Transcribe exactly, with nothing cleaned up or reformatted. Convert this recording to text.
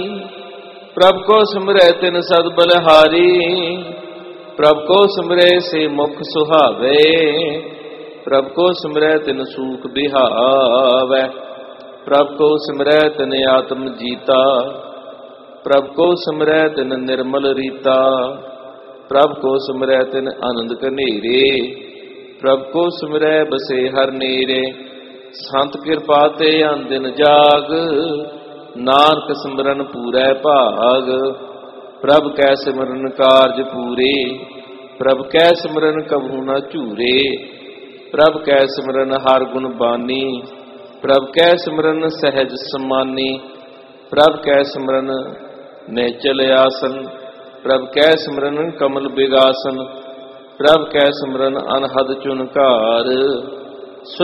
प्रभ को सिमरै तिन सद बलिहारी। प्रभ को सिमरै से मुख सुहावे, प्रभ को सिमरै तिन सूख बिहावै। प्रभ को सिमरै तिन आत्म जीता, प्रभ को सिमरै तिन निर्मल रीता। प्रभ को सिमरै तिन आनंद कनेरे, प्रभ को सिमरै बसे हर नेरे। संत कृपा ते अन दिन जाग, नानक सिमरन पूरै भाग। प्रभ कै सिमरन कारज पूरे, प्रभ कै सिमरन कबहू न झूरे। प्रभ कै सिमरन हर गुण बानी, प्रभ कै सिमरन सहज समानी। प्रभ कै सिमरन निचल आसन, प्रभ कै सिमरन कमल बिगासन। प्रभ कै सिमरन अनहद चुनकार,